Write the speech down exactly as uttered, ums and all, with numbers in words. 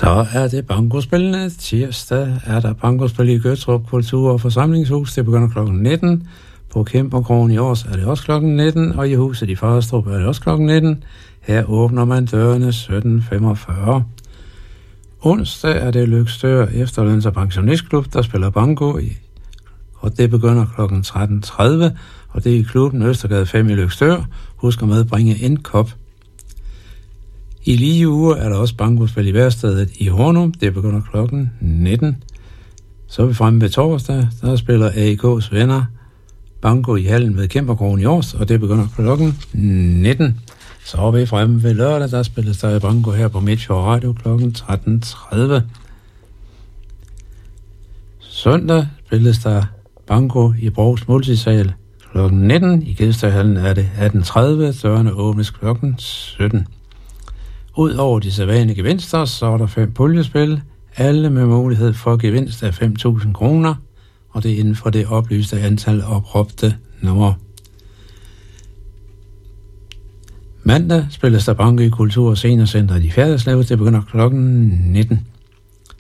Så er det bankospillene. Tirsdag er der bankospil i Gøtrup Kultur- og Forsamlingshus. Det begynder klokken nitten. På Kæmperkrogen i Års er det også klokken nitten, og i huset i Farestrup er det også klokken nitten. Her åbner man dørene sytten femogfyrre. Onsdag er det Løgstør Efterløns- og Pensionistklub, der spiller banko i, og det begynder klokken tretten tredive, og det er i klubben Østergade fem i Løgstør. Husk at medbringe en kop. I lige uger er der også bankospil i værstedet i Hornum. Det begynder klokken nitten. Så er vi fremme ved torsdag. Der spiller A I K's venner banko i hallen ved Kæmperkrogen i Års, og det begynder klokken nitten. Så er vi fremme ved lørdag. Der spilles der banko her på Midtfjord Radio klokken tretten tredive. Søndag spilles der banko i Brogs Multisal klokken nitten. I Gæstehallen er det atten tredive. Dørene åbnes klokken sytten. Udover de sædvanlige gevinster, så er der fem puljespil, alle med mulighed for gevinst af fem tusind kroner, og det er inden for det oplyste antal opråbte numre. Mandag spilles der banko i Kultur- og Seniorcentret i Færderslev. Det begynder klokken nitten.